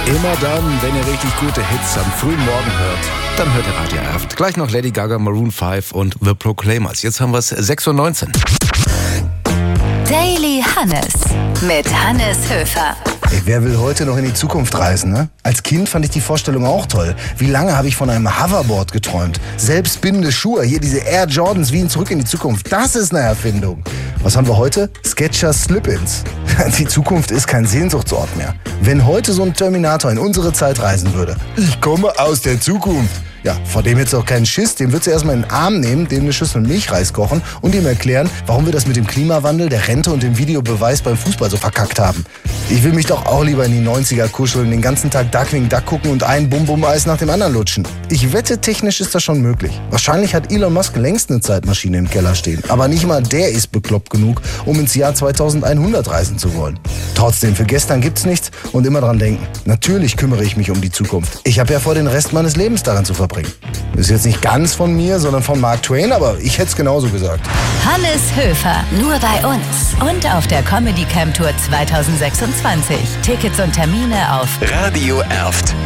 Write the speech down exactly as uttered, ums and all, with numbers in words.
Immer dann, wenn ihr richtig gute Hits am frühen Morgen hört, dann hört ihr Radio Erft. Gleich noch Lady Gaga, Maroon fünf und The Proclaimers. Jetzt haben wir es sechs Uhr neunzehn. Daily Hannes mit Hannes Höfer. Ey, wer will heute noch in die Zukunft reisen, ne? Als Kind fand ich die Vorstellung auch toll. Wie lange habe ich von einem Hoverboard geträumt? Selbstbindende Schuhe, hier diese Air Jordans wie in Zurück in die Zukunft. Das ist eine Erfindung. Was haben wir heute? Skechers Slip-ins. Die Zukunft ist kein Sehnsuchtsort mehr. Wenn heute so ein Terminator in unsere Zeit reisen würde. Ich komme aus der Zukunft. Ja, vor dem hättest du auch keinen Schiss. Den würdest du erstmal in den Arm nehmen, dem eine Schüssel Milchreis kochen und ihm erklären, warum wir das mit dem Klimawandel, der Rente und dem Videobeweis beim Fußball so verkackt haben. Ich will mich doch auch lieber in die neunziger kuscheln, den ganzen Tag Duckwing Duck gucken und ein Bum-Bum-Eis nach dem anderen lutschen. Ich wette, technisch ist das schon möglich. Wahrscheinlich hat Elon Musk längst eine Zeitmaschine im Keller stehen. Aber nicht mal der ist bekloppt genug, um ins Jahr zweitausendeinhundert reisen zu wollen. Trotzdem, für gestern gibt's nichts und immer dran denken. Natürlich kümmere ich mich um die Zukunft. Ich habe ja vor, den Rest meines Lebens daran zu verbringen. Ist jetzt nicht ganz von mir, sondern von Mark Twain, aber ich hätte es genauso gesagt. Hannes Höfer, nur bei uns und auf der Comedy Camp Tour zweitausendsechsundzwanzig. Tickets und Termine auf Radio Erft.